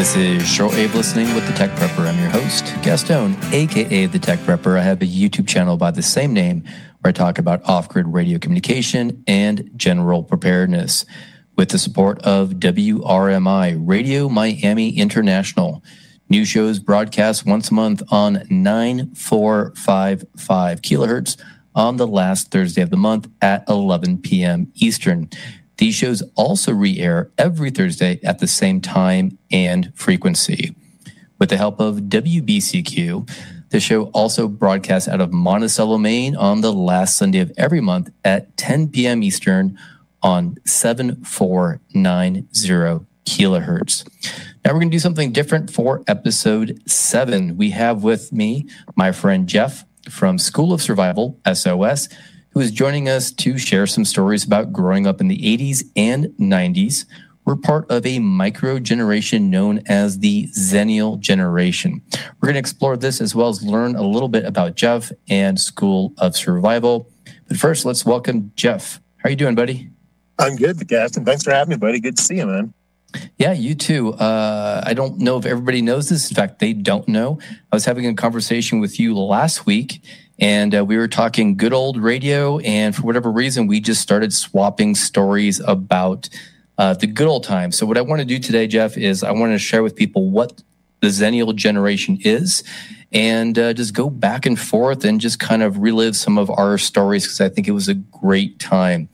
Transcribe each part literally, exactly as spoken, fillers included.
This is Shortwave Listening with the Tech Prepper. I'm your host, Gaston, aka the Tech Prepper. I have a YouTube channel by the same name where I talk about off-grid radio communication and general preparedness with the support of W R M I, Radio Miami International. New shows broadcast once a month on nine four five five kilohertz on the last Thursday of the month at eleven p.m. Eastern. These shows also re-air every Thursday at the same time and frequency. With the help of W B C Q, the show also broadcasts out of Monticello, Maine on the last Sunday of every month at ten p.m. Eastern on seven four nine zero kilohertz. Now we're going to do something different for episode seven. We have with me my friend Jeff from School of Survival, S O S, who is joining us to share some stories about growing up in the eighties and nineties. We're part of a micro generation known as the Xennial generation. We're going to explore this as well as learn a little bit about Jeff and School of Survival. But first, let's welcome Jeff. How are you doing, buddy? I'm good, Gaston. Thanks for having me, buddy. Good to see you, man. Yeah, you too. Uh, I don't know if everybody knows this. In fact, they don't know. I was having a conversation with you last week, and uh, we were talking good old radio, and for whatever reason, we just started swapping stories about uh, the good old times. So what I want to do today, Jeff, is I want to share with people what the Xennial generation is, and uh, just go back and forth and just kind of relive some of our stories, because I think it was a great time.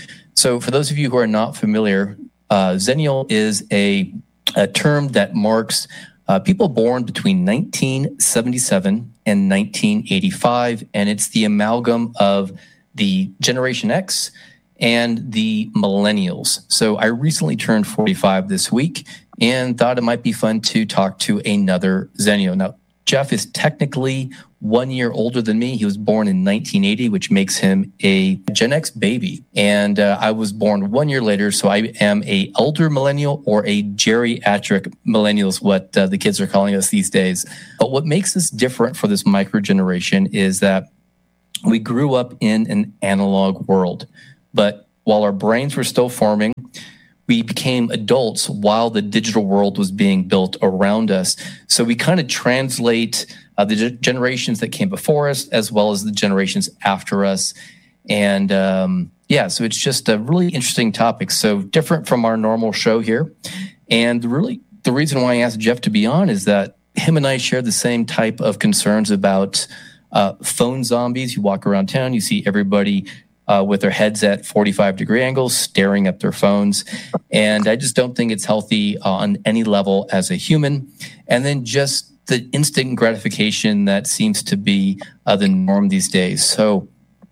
So for those of you who are not familiar, uh, Xennial is a, a term that marks uh, people born between nineteen seventy-seven and nineteen eighty-five, and it's the amalgam of the Generation X and the Millennials. So I recently turned forty-five this week and thought it might be fun to talk to another Xennial. Now, Jeff is technically one year older than me. He was born in nineteen eighty, which makes him a Gen X baby. And uh, I was born one year later, so I am a elder millennial, or a geriatric millennial is what uh, the kids are calling us these days. But what makes us different for this micro generation is that we grew up in an analog world. But while our brains were still forming, we became adults while the digital world was being built around us. So we kind of translate uh, the ge- generations that came before us as well as the generations after us. And um, yeah, so it's just a really interesting topic. So different from our normal show here. And really, the reason why I asked Jeff to be on is that him and I share the same type of concerns about uh, phone zombies. You walk around town, you see everybody Uh, with their heads at forty-five degree angles, staring at their phones. And I just don't think it's healthy on any level as a human. And then just the instant gratification that seems to be uh, the norm these days. So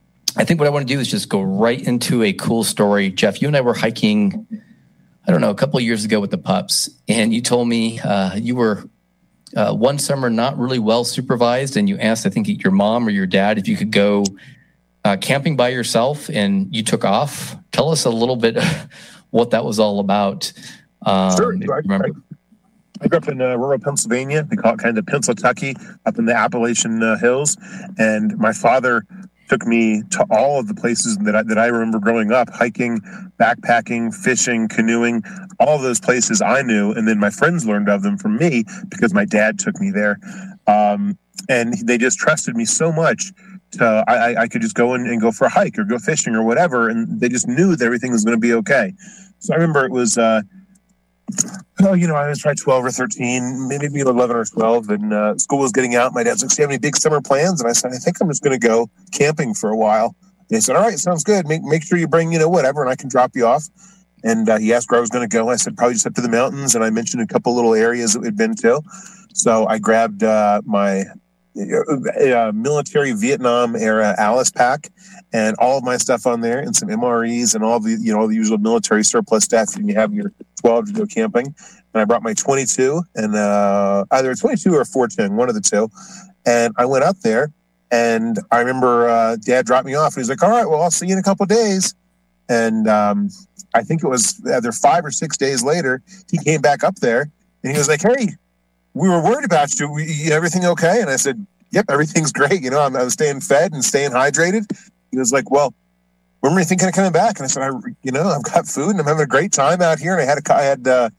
I think what I want to do is just go right into a cool story. Jeff, you and I were hiking, I don't know, a couple of years ago with the pups. And you told me uh, you were uh, one summer not really well supervised. And you asked, I think, your mom or your dad if you could go Uh, camping by yourself, and you took off. Tell us a little bit what that was all about. Um, sure. I, I, I grew up in uh, rural Pennsylvania. We call it kind of Pennsyltucky, up in the Appalachian uh, Hills. And my father took me to all of the places that I, that I remember growing up, hiking, backpacking, fishing, canoeing, all of those places I knew. And then my friends learned of them from me because my dad took me there. Um, and they just trusted me so much. Uh, I, I could just go in and go for a hike or go fishing or whatever, and they just knew that everything was going to be okay. So I remember it was, uh, oh, you know, I was probably twelve or thirteen, maybe eleven or twelve, and uh, school was getting out. My dad's like, "Do you have any big summer plans?" And I said, "I think I'm just going to go camping for a while." And they said, "All right, sounds good. Make make sure you bring, you know, whatever, and I can drop you off." And uh, he asked where I was going to go. I said, probably just up to the mountains, and I mentioned a couple little areas that we'd been to. So I grabbed uh, my Uh, military Vietnam era Alice pack and all of my stuff on there, and some M R Es and all the, you know, all the usual military surplus stuff that you have in your twelve to go camping. And I brought my twenty-two, and uh, either a twenty-two or a four ten, one of the two. And I went up there, and I remember uh, Dad dropped me off. And he's like, "All right, well, I'll see you in a couple of days." And um, I think it was either five or six days later, he came back up there, and he was like, "Hey, we were worried about you. We, everything okay?" And I said, "Yep, everything's great. You know, I'm, I'm staying fed and staying hydrated." He was like, "Well, when were you thinking of coming back?" And I said, I, you know, I've got food and I'm having a great time out here. And I had a, I had uh,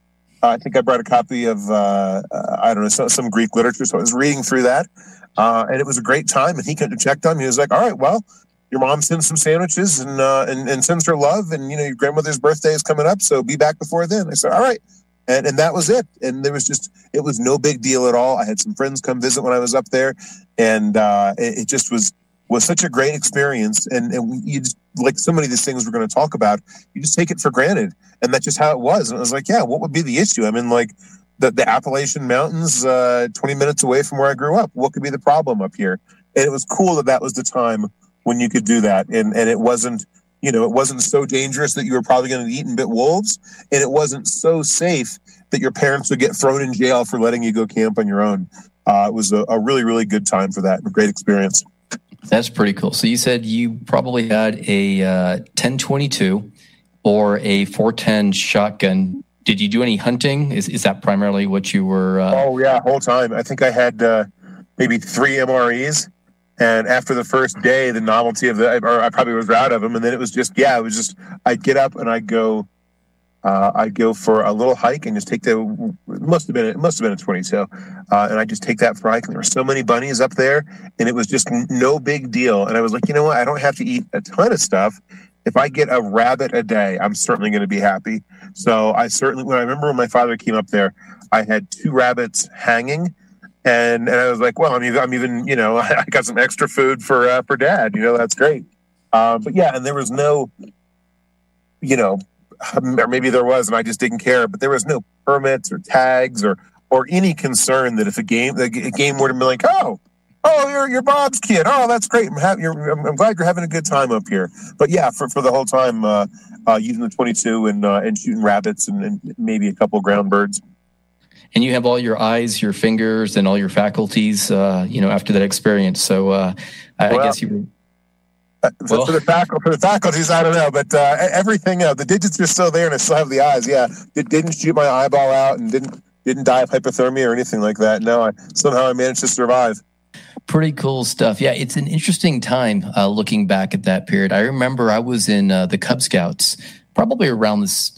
Uh, I think I brought a copy of, uh, uh, I don't know, some, some Greek literature. So I was reading through that. Uh, and it was a great time. And he came to check on me. He was like, all right, well, your mom sends some sandwiches and, uh, and and sends her love. And, you know, your grandmother's birthday is coming up. So be back before then. I said, all right. And and that was it. And there was just, it was no big deal at all. I had some friends come visit when I was up there. And uh, it, it just was was such a great experience. And, and you just, like so many of these things we're going to talk about, you just take it for granted. And that's just how it was. And I was like, yeah, what would be the issue? I mean, like the, the Appalachian Mountains, uh, twenty minutes away from where I grew up. What could be the problem up here? And it was cool that that was the time when you could do that. And, and it wasn't, you know, it wasn't so dangerous that you were probably going to eat and bit wolves. And it wasn't so safe that your parents would get thrown in jail for letting you go camp on your own. Uh, it was a, a really, really good time for that. A great experience. That's pretty cool. So you said you probably had a uh, ten twenty-two or a four ten shotgun. Did you do any hunting? Is is that primarily what you were? Uh... Oh, yeah, whole time. I think I had uh, maybe three M R Es. And after the first day, the novelty of the, or I probably was out of them. And then it was just, yeah, it was just, I'd get up and I'd go, uh, I'd go for a little hike and just take the, it must have been, it must have been a twenty-two. Uh, and I just take that for a hike. And there were so many bunnies up there and it was just no big deal. And I was like, you know what? I don't have to eat a ton of stuff. If I get a rabbit a day, I'm certainly going to be happy. So I certainly, when I remember when my father came up there, I had two rabbits hanging. And and I was like, well, I'm even, I'm even you know, I got some extra food for uh, for Dad. You know, that's great. Uh, but yeah, and there was no, you know, or maybe there was, and I just didn't care. But there was no permits or tags or or any concern that if a game a game were to be like, oh, oh, you're you're Bob's kid. Oh, that's great. I'm happy. You're, I'm, I'm glad you're having a good time up here. But yeah, for, for the whole time, uh, uh, using the twenty-two and uh, and shooting rabbits and, and maybe a couple of ground birds. And you have all your eyes, your fingers, and all your faculties, uh, you know, after that experience. So uh, I, well, I guess you. Uh, well, for the faculty, for the faculties, I don't know, but uh, everything, uh, the digits are still there, and I still have the eyes. Yeah, it didn't shoot my eyeball out, and didn't didn't die of hypothermia or anything like that. No, I somehow I managed to survive. Pretty cool stuff. Yeah, it's an interesting time uh, looking back at that period. I remember I was in uh, the Cub Scouts, probably around this.